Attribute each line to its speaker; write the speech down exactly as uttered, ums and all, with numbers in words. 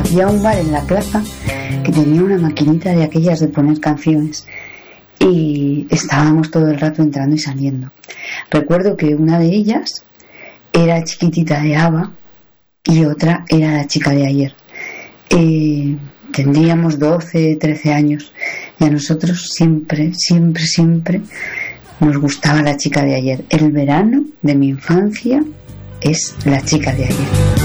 Speaker 1: había un bar en la plaza que tenía una maquinita de aquellas de poner canciones y estábamos todo el rato entrando y saliendo. Recuerdo que una de ellas era Chiquitita de ABBA y otra era La chica de ayer. Eh, tendríamos doce, trece años y a nosotros siempre, siempre, siempre nos gustaba La chica de ayer. El verano de mi infancia es La chica de ayer.